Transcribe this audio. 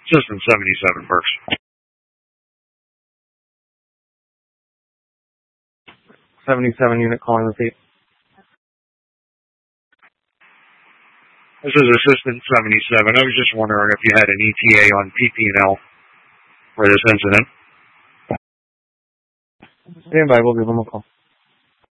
System 77 Burks. 77 unit calling repeat. This is Assistant 77. I was just wondering if you had an ETA on PP&L for this incident. Stand by, we'll give them a call.